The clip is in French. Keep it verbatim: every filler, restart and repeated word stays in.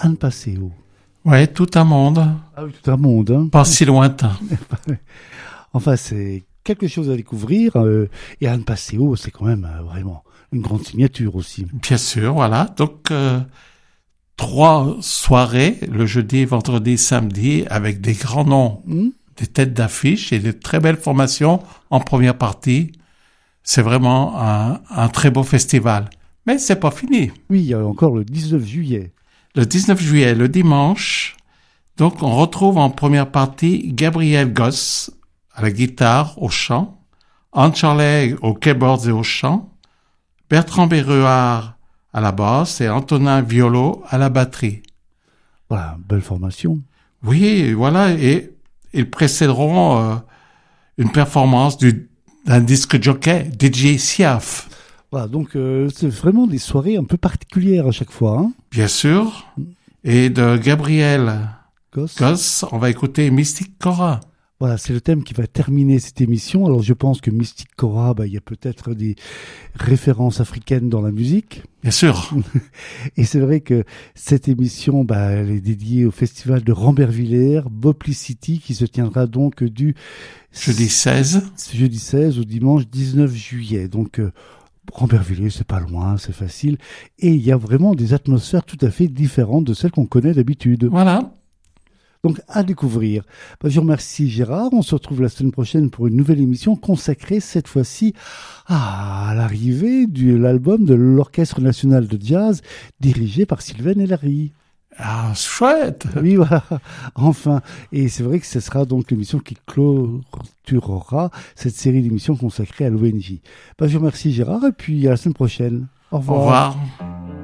Anne Passeo. Ouais, tout un monde. Ah oui, tout un monde. Hein. Pas si lointain. Enfin, c'est quelque chose à découvrir. Euh, et Anne Passeo, c'est quand même euh, vraiment une grande signature aussi. Bien sûr, voilà. Donc, euh, trois soirées, le jeudi, vendredi, samedi, avec des grands noms, mmh. des têtes d'affiche et de très belles formations en première partie. C'est vraiment un, un très beau festival. Mais c'est pas fini. Oui, il y a encore le dix-neuf juillet. Le dix-neuf juillet, le dimanche. Donc, on retrouve en première partie Gabriel Goss à la guitare, au chant, Anne Charlet aux keyboards et au chant, Bertrand Béruard à la basse et Antonin Violo à la batterie. Voilà, belle formation. Oui, voilà, et ils précéderont euh, une performance du, d'un disque jockey, D J Siaf. Voilà, donc euh, c'est vraiment des soirées un peu particulières à chaque fois. Hein. Bien sûr. Et de Gabriel Goss, Goss on va écouter Mystic Cora. Voilà, c'est le thème qui va terminer cette émission. Alors je pense que Mystic Cora, bah, il y a peut-être des références africaines dans la musique. Bien sûr. Et c'est vrai que cette émission, bah, elle est dédiée au festival de Rambervillers, Boplicity, qui se tiendra donc du jeudi seize, jeudi seize au dimanche dix-neuf juillet. Donc euh, Rambervillers, c'est pas loin, c'est facile. Et il y a vraiment des atmosphères tout à fait différentes de celles qu'on connaît d'habitude. Voilà. Donc, à découvrir. Ben, je vous remercie Gérard. On se retrouve la semaine prochaine pour une nouvelle émission consacrée cette fois-ci à l'arrivée de l'album de l'Orchestre National de Jazz dirigé par Sylvain Ellery. Ah, chouette! Oui, voilà. Enfin. Et c'est vrai que ce sera donc l'émission qui clôturera cette série d'émissions consacrées à l'O N J. Ben, je vous remercie Gérard et puis à la semaine prochaine. Au revoir. Au revoir.